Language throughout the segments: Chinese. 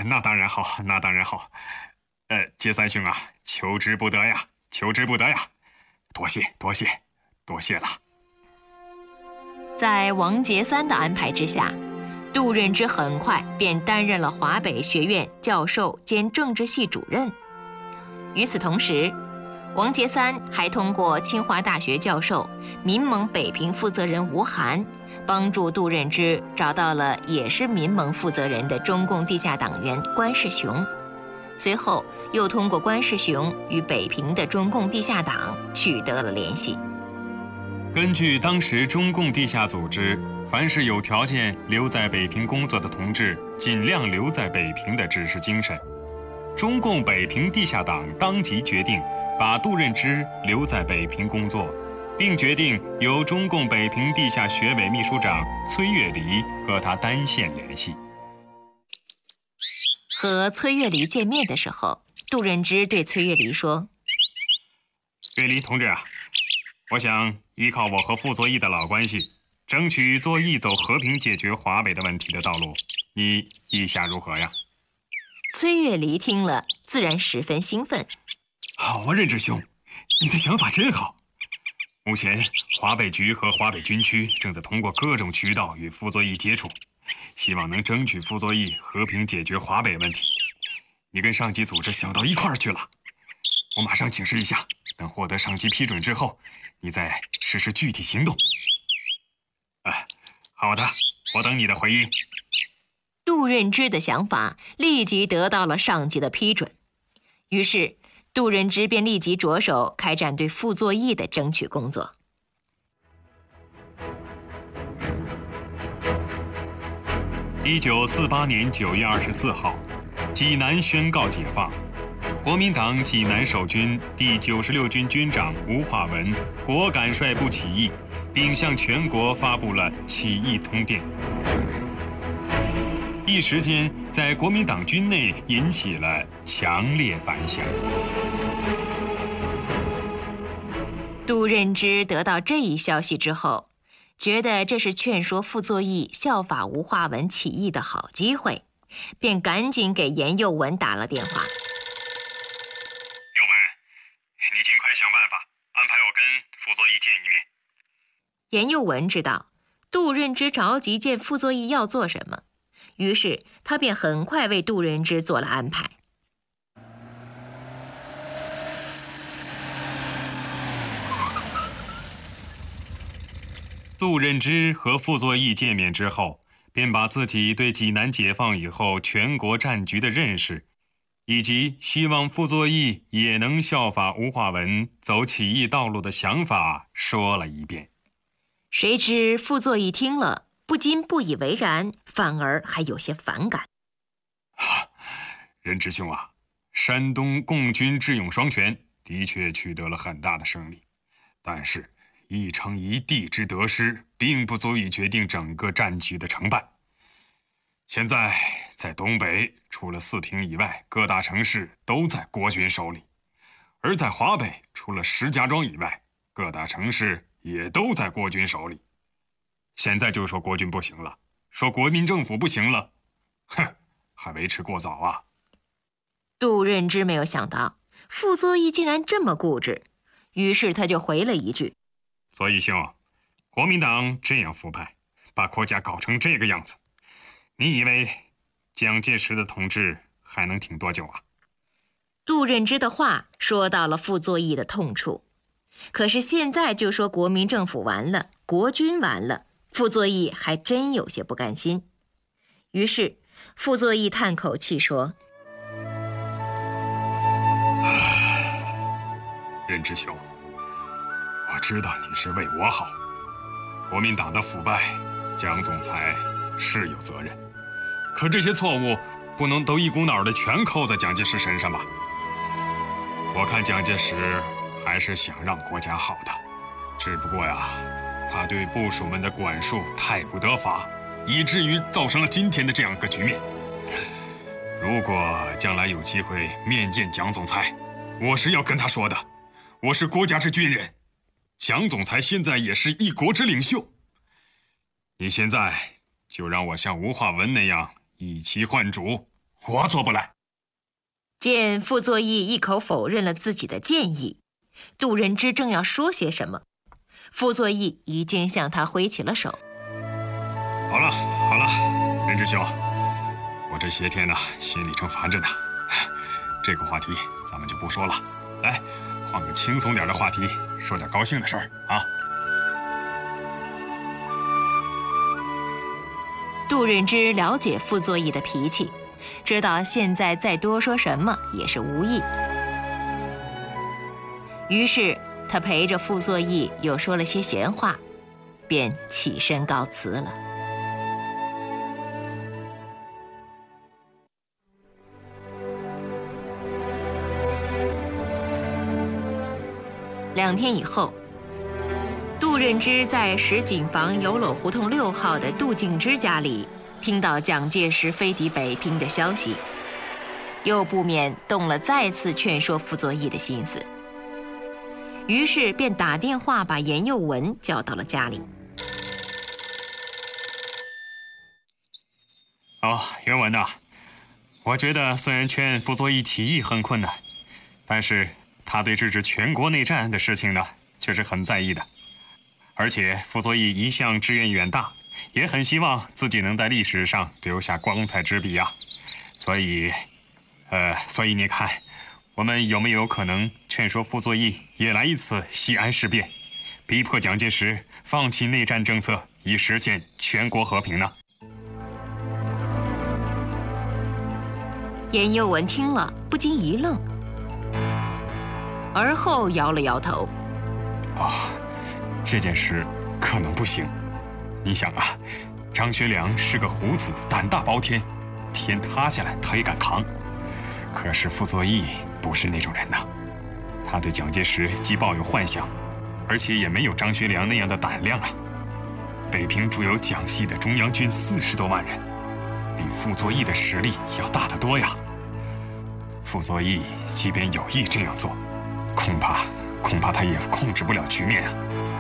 那当然好，那当然好。杰三兄啊，求之不得呀，求之不得呀！多谢，多谢，多谢了。 在王杰三的安排之下，杜任之很快便担任了华北学院教授兼政治系主任。与此同时，王杰三还通过清华大学教授、民盟北平负责人吴晗，帮助杜任之找到了也是民盟负责人的中共地下党员关世雄。随后又通过关世雄与北平的中共地下党取得了联系。 根据当时中共地下组织凡是有条件留在北平工作的同志尽量留在北平的指示精神，中共北平地下党当即决定把杜任之留在北平工作，并决定由中共北平地下学委秘书长崔月离和他单线联系。 和崔月离见面的时候，杜任之对崔月离说：“ 月离同志啊，我想依靠我和傅作义的老关系，争取作义走和平解决华北的问题的道路，你意下如何呀？” 崔月离听了，自然十分兴奋。 好啊，任志兄，你的想法真好。目前华北局和华北军区正在通过各种渠道与傅作义接触，希望能争取傅作义和平解决华北问题。你跟上级组织想到一块儿去了，我马上请示一下，等获得上级批准之后，你再实施具体行动。好的，我等你的回音。 杜任之的想法立即得到了上级的批准，于是杜任之便立即着手开展对傅作义的争取工作。 1948年9月24号，济南宣告解放。国民党济南守军第96军军长吴化文果敢率部起义，并向全国发布了起义通电。一时间，在国民党军内引起了强烈反响。 杜任之得到这一消息之后，觉得这是劝说傅作义效法吴化文起义的好机会，便赶紧给严幼文打了电话。 幼文，你尽快想办法安排我跟傅作义见一面。 严幼文知道杜任之着急见傅作义要做什么，于是他便很快为杜任之做了安排。 杜任之和傅作义见面之后，便把自己对济南解放以后全国战局的认识，以及希望傅作义也能效法吴化文走起义道路的想法说了一遍。 谁知傅作义听了，不仅不以为然，反而还有些反感。 任之兄啊，山东共军智勇双全，的确取得了很大的胜利，但是一城一地之得失，并不足以决定整个战局的成败。现在在东北，除了四平以外，各大城市都在国军手里；而在华北，除了石家庄以外，各大城市也都在国军手里。现在就说国军不行了，说国民政府不行了，还为时过早啊！ 杜任之没有想到傅作义竟然这么固执，于是他就回了一句：“ 作义兄，国民党这样腐败，把国家搞成这个样子，你以为蒋介石的统治还能挺多久啊？” 杜任之的话说到了傅作义的痛处，可是现在就说国民政府完了，国军完了，傅作义还真有些不甘心。于是傅作义叹口气说：“ 任之兄，我知道你是为我好，国民党的腐败，蒋总裁是有责任，可这些错误不能都一股脑的全扣在蒋介石身上吧？我看蒋介石还是想让国家好的，只不过呀，他对部属们的管束太不得法，以至于造成了今天的这样一个局面。如果将来有机会面见蒋总裁，我是要跟他说的，我是国家之军人，蒋总裁现在也是一国之领袖。你现在就让我像吴化文那样以其换主， 我做不来。 见傅作义一口否认了自己的建议，杜任之正要说些什么，傅作义已经向他挥起了手。 好了好了，任之兄，我这些天呢，心里正烦着呢。这个话题咱们就不说了，来，换个轻松点的话题，说点高兴的事儿啊。 杜任之了解傅作义的脾气，知道现在再多说什么也是无益，于是他陪着傅作义又说了些闲话，便起身告辞了。2天以后，杜任之在石井坊油篓胡同6号的杜敬之家里听到蒋介石飞抵北平的消息，又不免动了再次劝说傅作义的心思，于是便打电话把严幼文叫到了家里。 袁文呐，我觉得虽然劝傅作义起义很困难，但是他对制止全国内战的事情呢，却是很在意的。而且傅作义一向志愿远大，也很希望自己能在历史上留下光彩之笔啊。所以你看，我们有没有可能劝说傅作义也来一次西安事变，逼迫蒋介石放弃内战政策，以实现全国和平呢？ 严幼文听了不禁一愣，而后摇了摇头。 这件事可能不行。你想啊，张学良是个虎子，胆大包天，天塌下来他也敢扛。可是傅作义不是那种人呐，他对蒋介石既抱有幻想，而且也没有张学良那样的胆量啊。北平驻有蒋系的中央军40多万人，比傅作义的实力要大得多呀。傅作义即便有意这样做，恐怕他也控制不了局面啊。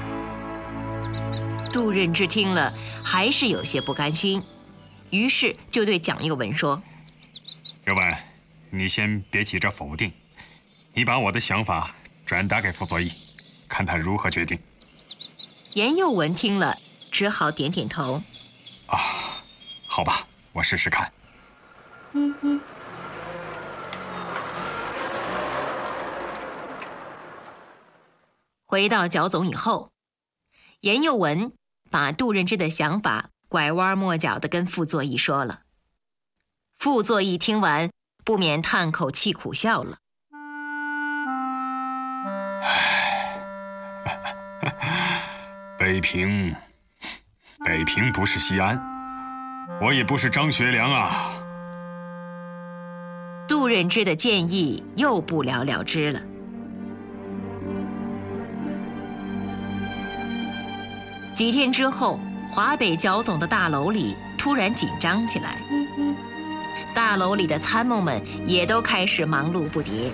杜任之听了还是有些不甘心，于是就对蒋幼文说： 幼文，你先别急着否定，你把我的想法转达给傅作义，看他如何决定。 严幼文听了只好点点头。 好吧，我试试看。 回到剿总以后，严幼文把杜任之的想法拐弯抹角地跟傅作义说了。傅作义听完不免叹口气苦笑了。 北平不是西安，我也不是张学良啊。 杜任之的建议又不了了之了。几天之后，华北剿总的大楼里突然紧张起来，大楼里的参谋们也都开始忙碌不迭。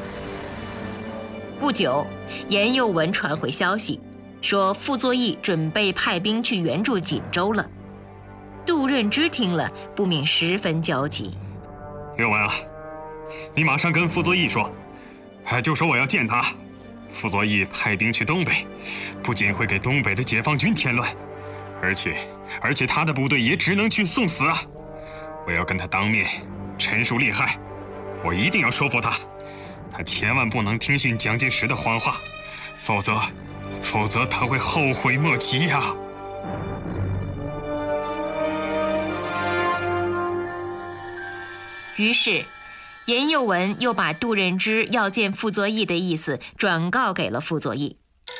不久，严幼文传回消息，说傅作义准备派兵去援助锦州了。杜任之听了不免十分焦急。 幼文啊，你马上跟傅作义说，就说我要见他。傅作义派兵去东北，不仅会给东北的解放军添乱，而且他的部队也只能去送死啊！我要跟他当面陈述利害，我一定要说服他，他千万不能听信蒋介石的谎话，否则他会后悔莫及呀！ 于是严幼文又把杜任之要见傅作义的意思转告给了傅作义。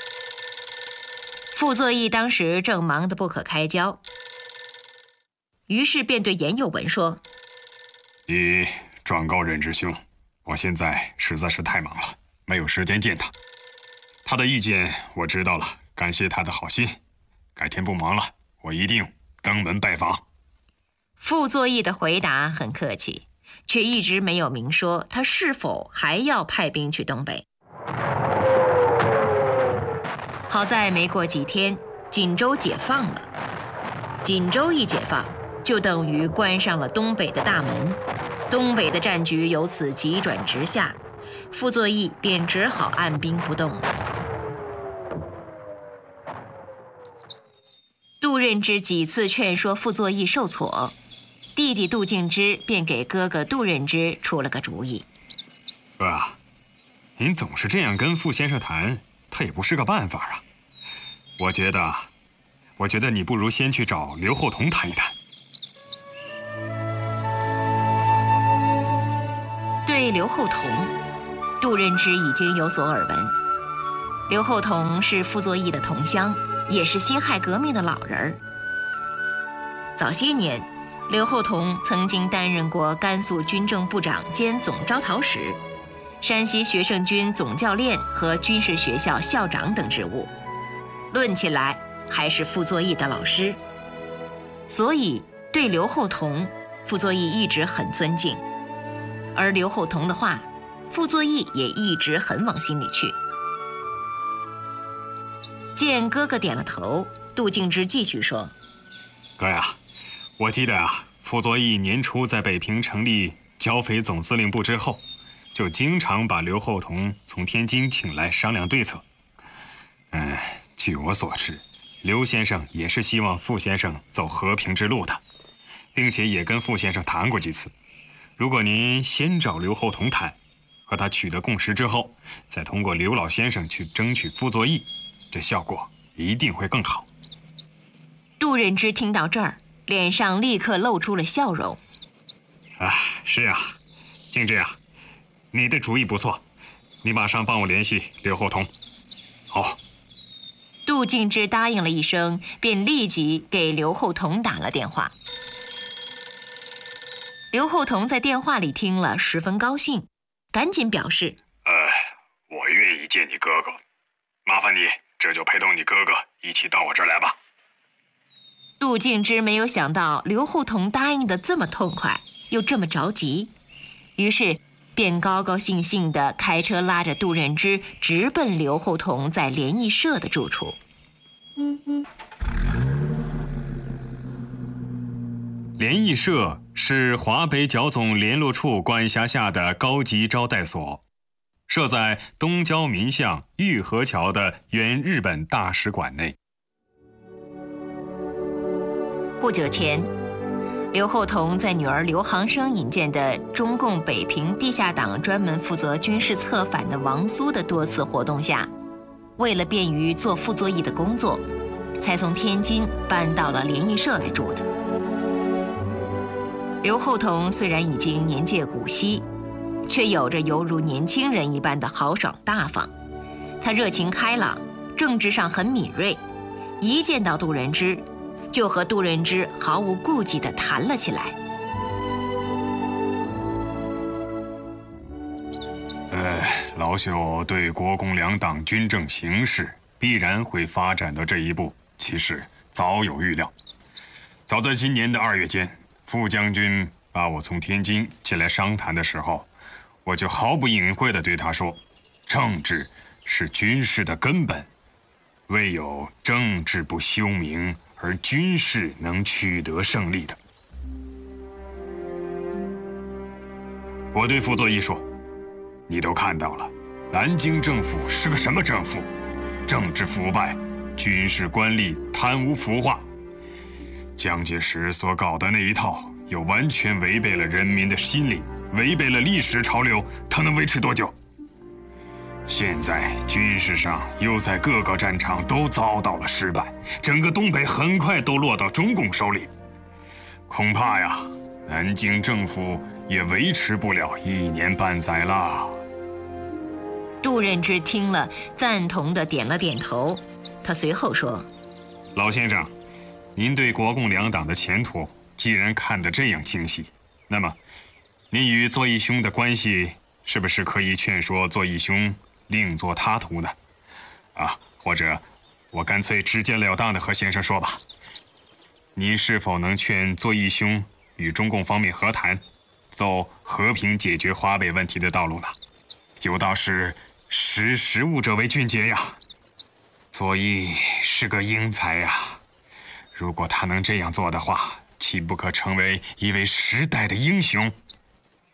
傅作义当时正忙得不可开交，于是便对严幼文说： 你转告任之兄，我现在实在是太忙了，没有时间见他。他的意见我知道了，感谢他的好心，改天不忙了，我一定登门拜访。 傅作义的回答很客气，却一直没有明说他是否还要派兵去东北。好在没过几天，锦州解放了。锦州一解放，就等于关上了东北的大门。 东北的战局由此急转直下，傅作义便只好按兵不动了。杜任之几次劝说傅作义受挫，弟弟杜敬之便给哥哥杜任之出了个主意：“ 哥啊，您总是这样跟傅先生谈，他也不是个办法啊。我觉得你不如先去找刘厚同谈一谈。” 对刘厚同，杜任之已经有所耳闻。刘厚同是傅作义的同乡，也是辛亥革命的老人儿。早些年，刘厚同曾经担任过甘肃军政部长兼总招讨使、山西学生军总教练和军事学校校长等职务，论起来还是傅作义的老师。所以对刘厚同，傅作义一直很尊敬。而刘厚同的话，傅作义也一直很往心里去。见哥哥点了头，杜敬之继续说：“ 哥呀，我记得啊，傅作义年初在北平成立剿匪总司令部之后，就经常把刘厚同从天津请来商量对策。据我所知，刘先生也是希望傅先生走和平之路的，并且也跟傅先生谈过几次。如果您先找刘厚同谈，和他取得共识之后，再通过刘老先生去争取傅作义，这效果一定会更好。” 杜任之听到这儿，脸上立刻露出了笑容。 是啊，敬之啊，你的主意不错，你马上帮我联系刘厚同。好。 杜敬之答应了一声，便立即给刘厚同打了电话。刘厚同在电话里听了，十分高兴，赶紧表示：“ 我愿意见你哥哥，麻烦你这就陪同你哥哥一起到我这儿来吧。” 杜敬之没有想到刘厚同答应得这么痛快，又这么着急，于是便高高兴兴地开车拉着杜任之直奔刘厚同在联谊社的住处。 联谊社是华北剿总联络处管辖下的高级招待所，设在东郊民巷玉河桥的原日本大使馆内。 不久前，刘厚同在女儿刘航生引荐的中共北平地下党专门负责军事策反的王苏的多次活动下，为了便于做傅作义的工作，才从天津搬到了联谊社来住的。刘厚同虽然已经年届古稀，却有着犹如年轻人一般的豪爽大方。他热情开朗，政治上很敏锐，一见到杜任之，就和杜任之毫无顾忌地谈了起来。 老朽对国共两党军政形势必然会发展到这一步，其实早有预料。早在今年的2月间，傅将军把我从天津接来商谈的时候，我就毫不隐晦地对他说：“政治是军事的根本，唯有政治不休明，而军事能取得胜利的。”我对傅作义说：“你都看到了，南京政府是个什么政府？政治腐败，军事官吏贪污腐化。蒋介石所搞的那一套，又完全违背了人民的心理，违背了历史潮流，它能维持多久？现在军事上又在各个战场都遭到了失败，整个东北很快都落到中共手里，恐怕呀，南京政府也维持不了1年半载了。” 杜任之听了，赞同地点了点头。他随后说：“ 老先生，您对国共两党的前途既然看得这样清晰，那么您与作义兄的关系是不是可以劝说作义兄另作他途呢？或者我干脆直截了当地和先生说吧，您是否能劝作义兄与中共方面和谈，走和平解决华北问题的道路呢？有道是识时务者为俊杰呀，作义是个英才呀，如果他能这样做的话，岂不可成为一位时代的英雄？”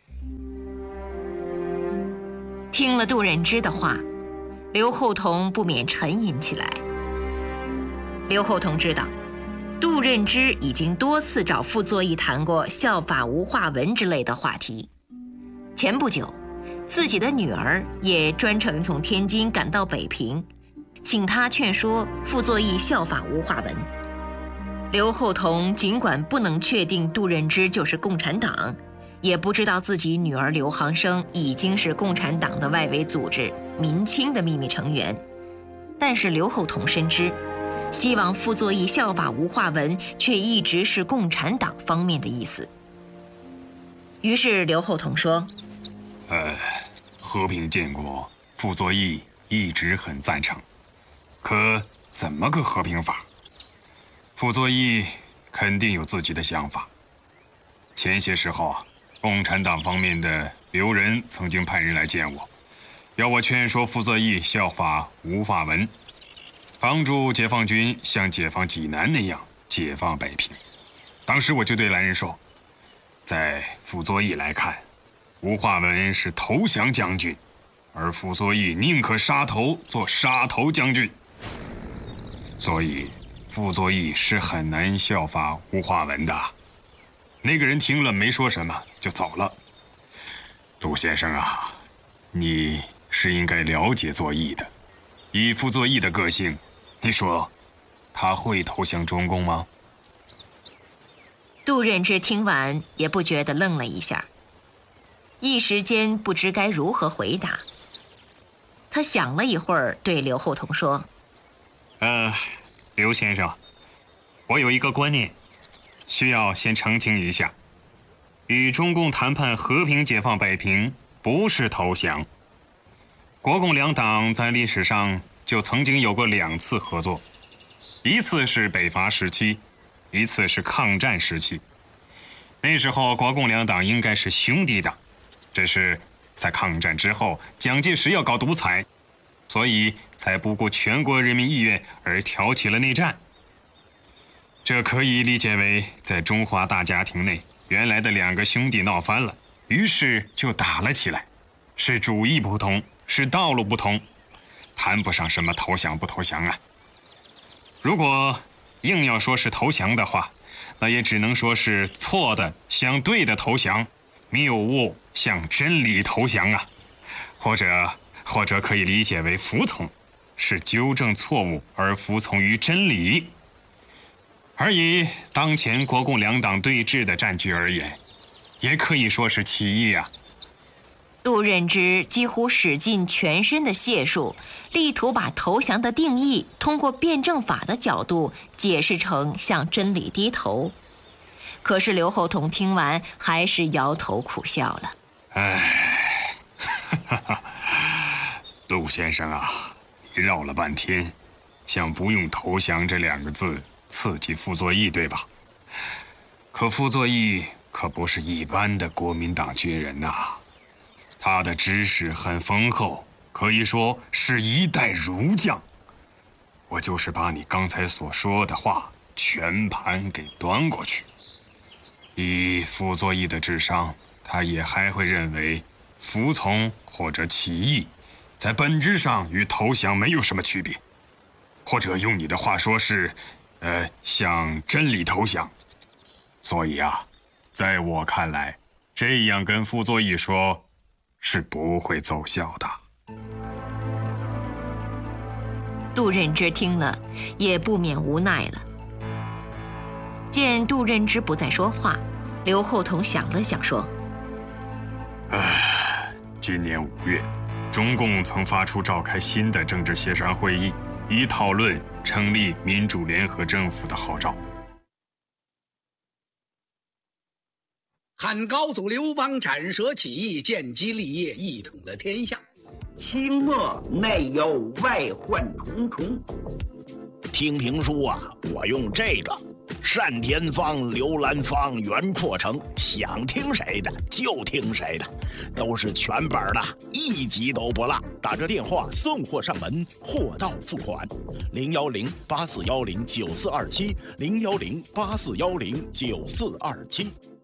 听了杜任之的话，刘厚同不免沉吟起来。刘厚同知道，杜任之已经多次找傅作义谈过效法吴化文之类的话题。前不久，自己的女儿也专程从天津赶到北平，请他劝说傅作义效法吴化文。刘厚同尽管不能确定杜任之就是共产党，也不知道自己女儿刘航生已经是共产党的外围组织民青的秘密成员，但是刘厚同深知，希望傅作义效法吴化文却一直是共产党方面的意思。于是刘厚同说： 和平建国，傅作义一直很赞成，可怎么个和平法？傅作义肯定有自己的想法。前些时候共产党方面的刘仁曾经派人来见我，要我劝说傅作义效法吴化文，帮助解放军像解放济南那样解放北平。当时我就对来人说，在傅作义来看，吴化文是投降将军，而傅作义宁可杀头做杀头将军，所以傅作义是很难效法吴化文的。那个人听了没说什么就走了。杜先生啊，你是应该了解作义的。以傅作义的个性，你说他会投降中共吗？ 杜任之听完也不觉得愣了一下，一时间不知该如何回答。他想了一会儿，对刘厚同说： 刘先生，我有一个观念，需要先澄清一下。与中共谈判和平解放北平不是投降。国共两党在历史上就曾经有过2次合作，一次是北伐时期，一次是抗战时期。那时候国共两党应该是兄弟党，只是在抗战之后，蒋介石要搞独裁，所以才不顾全国人民意愿而挑起了内战。这可以理解为在中华大家庭内，原来的2个兄弟闹翻了，于是就打了起来，是主意不同，是道路不同，谈不上什么投降不投降啊。如果硬要说是投降的话，那也只能说是错的向对的投降，谬误向真理投降啊。或者可以理解为服从，是纠正错误而服从于真理。而以当前国共两党对峙的战局而言，也可以说是起义啊。 杜任之几乎使尽全身的解数，力图把投降的定义通过辩证法的角度解释成向真理低头。可是刘厚同听完还是摇头苦笑了。 杜先生啊，你绕了半天，想不用投降这2个字刺激傅作义，对吧？可傅作义可不是一般的国民党军人呐，他的知识很丰厚，可以说是一代儒将。我就是把你刚才所说的话全盘给端过去，以傅作义的智商，他也还会认为服从或者起义在本质上与投降没有什么区别，或者用你的话说是向真理投降。所以啊，在我看来，这样跟傅作义说是不会奏效的。 杜任之听了也不免无奈了。见杜任之不再说话，刘厚同想了想说： 今年5月，中共曾发出召开新的政治协商会议，以讨论成立民主联合政府的号召。 汉高祖刘邦斩蛇起义，建基立业，一统了天下。 清末内忧外患重重。 听评书啊，我用这个单田芳、刘兰芳、袁阔成，想听谁的就听谁的，都是全本的，一集都不落。打这电话送货上门，货到付款。010-8410-9427，010-8410-9427。